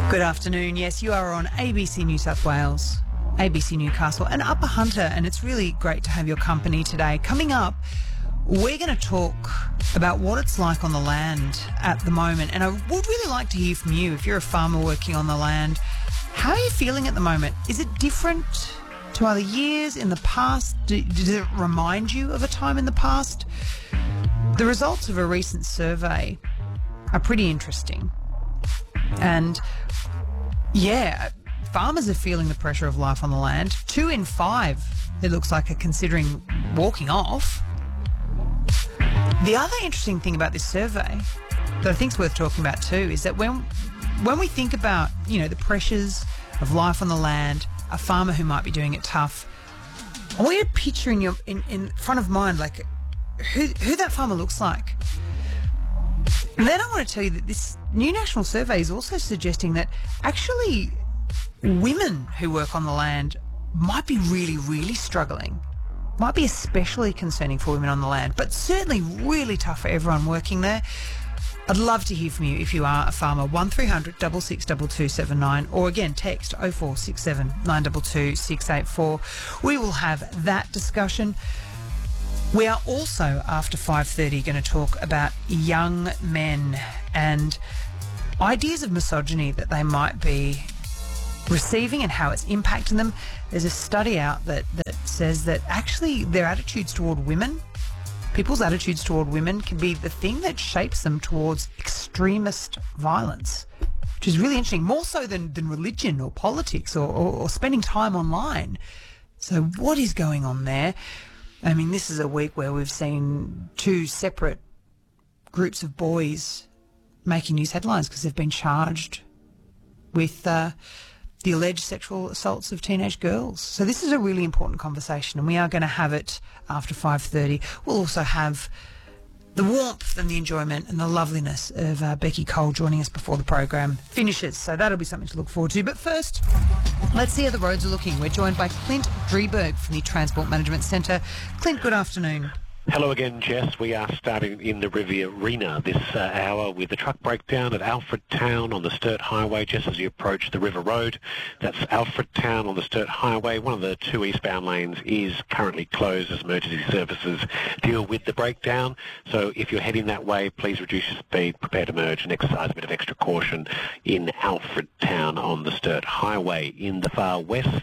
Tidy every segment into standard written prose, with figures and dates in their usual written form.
Good afternoon. Yes, you are on ABC New South Wales, ABC Newcastle and Upper Hunter, and it's really great to have your company today. Coming up, we're going to talk about what it's like on the land at the moment, and I would really like to hear from you. If you're a farmer working on the land, how are you feeling at the moment? Is it different to other years in the past? Does it remind you of a time in the past? The results of a recent survey are pretty interesting. And yeah, farmers are feeling the pressure of life on the land. 2 in 5, it looks like, are considering walking off. The other interesting thing about this survey that I think is worth talking about too is that when we think about, the pressures of life on the land, a farmer who might be doing it tough, I want you to picture in front of mind like who that farmer looks like. And then I want to tell you that this new national survey is also suggesting that actually women who work on the land might be really, really struggling. Might be especially concerning for women on the land, but certainly really tough for everyone working there. I'd love to hear from you if you are a farmer. 1300 662279, or again text 0467 922 684. We will have that discussion. We are also, after 5:30, going to talk about young men and ideas of misogyny that they might be receiving and how it's impacting them. There's a study out that says that actually their attitudes toward women, people's attitudes toward women, can be the thing that shapes them towards extremist violence, which is really interesting, more so than religion or politics or spending time online. So what is going on there? I mean, this is a week where we've seen 2 separate groups of boys making news headlines because they've been charged with the alleged sexual assaults of teenage girls. So this is a really important conversation, and we are going to have it after 5:30. We'll also have the warmth and the enjoyment and the loveliness of Becky Cole joining us before the program finishes. So that'll be something to look forward to. But first, let's see how the roads are looking. We're joined by Clint Drieberg from the Transport Management Centre. Clint, good afternoon. Hello again, Jess. We are starting in the Riverina this hour with a truck breakdown at Alfred Town on the Sturt Highway just as you approach the River Road. That's Alfred Town on the Sturt Highway. One of the 2 eastbound lanes is currently closed as emergency services deal with the breakdown. So if you're heading that way, please reduce your speed, prepare to merge, and exercise a bit of extra caution in Alfred Town on the Sturt Highway. In the far west,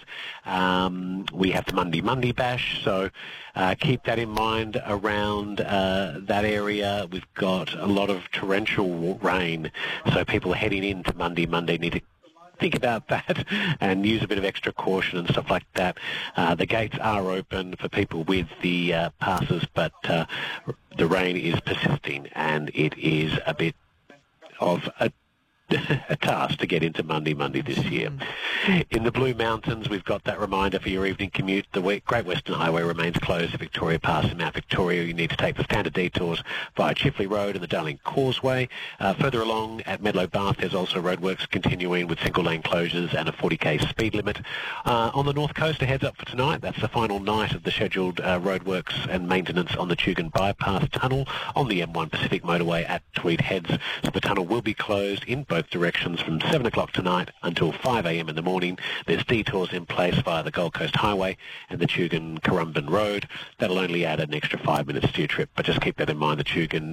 we have the Monday Bash, so keep that in mind around that area. We've got a lot of torrential rain, so people heading into Monday need to think about that and use a bit of extra caution and stuff like that. The gates are open for people with the passes, but the rain is persisting, and it is a bit of a task to get into Monday this year. In the Blue Mountains, we've got that reminder for your evening commute. The Great Western Highway remains closed at Victoria Pass in Mount Victoria. You need to take the standard detours via Chifley Road and the Darling Causeway. Further along at Medlow Bath, there's also roadworks continuing with single-lane closures and a 40k speed limit. On the North Coast, a heads-up for tonight. That's the final night of the scheduled roadworks and maintenance on the Tugun Bypass Tunnel on the M1 Pacific Motorway at Tweed Heads. So the tunnel will be closed in both directions from 7 o'clock tonight until 5 a.m. in the morning. There's detours in place via the Gold Coast Highway and the Tugun-Currumbin Road. That'll only add an extra 5 minutes to your trip, but just keep that in mind. The Tugun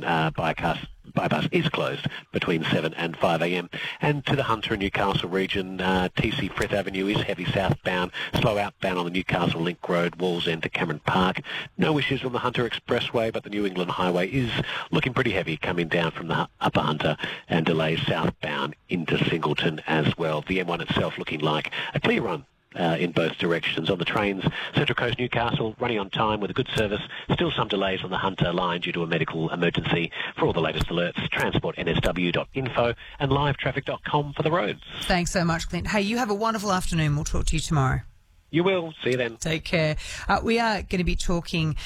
bypass is closed between 7 and 5 a.m. And to the Hunter and Newcastle region, TC Frith Avenue is heavy southbound, slow outbound on the Newcastle Link Road, Walls End to Cameron Park. No issues on the Hunter Expressway, but the New England Highway is looking pretty heavy coming down from the Upper Hunter, and delays southbound into Singleton as well. The M1 itself looking like a clear run in both directions. On the trains, Central Coast Newcastle running on time with a good service. Still some delays on the Hunter line due to a medical emergency. For all the latest alerts, transportnsw.info and livetraffic.com for the roads. Thanks so much, Clint. Hey, you have a wonderful afternoon. We'll talk to you tomorrow. You will. See you then. Take care. We are going to be talking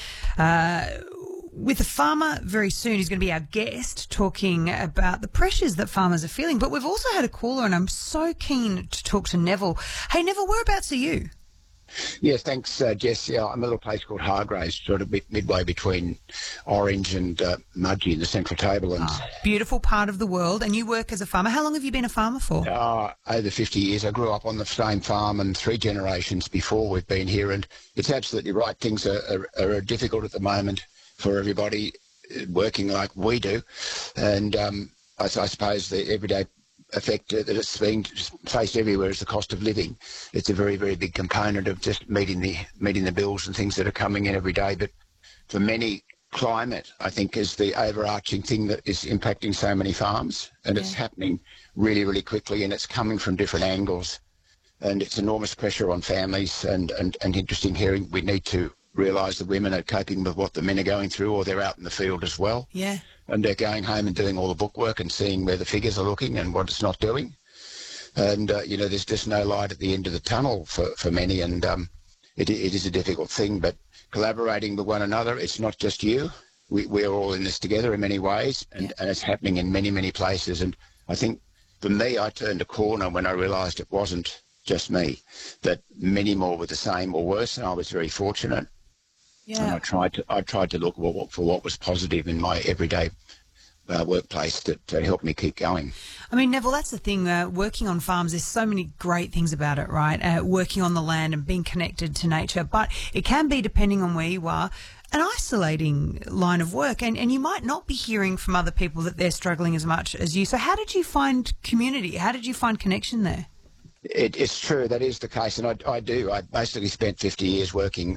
with a farmer very soon. He's going to be our guest, talking about the pressures that farmers are feeling. But we've also had a caller, and I'm so keen to talk to Neville. Hey, Neville, whereabouts are you? Yes, thanks, Jess. Yeah, I'm a little place called Hargraves, sort of midway between Orange and Mudgee in the Central Tablelands. Beautiful part of the world. And you work as a farmer. How long have you been a farmer for? Over 50 years. I grew up on the same farm, and 3 generations before we've been here. And it's absolutely right. Things are difficult at the moment for everybody working like we do. And I suppose the everyday effect that it's being faced everywhere is the cost of living. It's a very, very big component of just meeting the bills and things that are coming in every day. But for many, climate, I think, is the overarching thing that is impacting so many farms, and it's happening really, really quickly, and it's coming from different angles, and it's enormous pressure on families. And interesting hearing, we need to realise the women are coping with what the men are going through, or they're out in the field as well. Yeah. And they're going home and doing all the bookwork and seeing where the figures are looking and what it's not doing. And, there's just no light at the end of the tunnel for many. And it is a difficult thing, but collaborating with one another, it's not just you. We're all in this together in many ways, and it's happening in many, many places. And I think for me, I turned a corner when I realised it wasn't just me, that many more were the same or worse, and I was very fortunate. Yeah. And I tried to look for what was positive in my everyday workplace that helped me keep going. I mean, Neville, that's the thing. Working on farms, there's so many great things about it, right? Working on the land and being connected to nature. But it can be, depending on where you are, an isolating line of work. And you might not be hearing from other people that they're struggling as much as you. So how did you find community? How did you find connection there? It's true, that is the case, and I basically spent 50 years working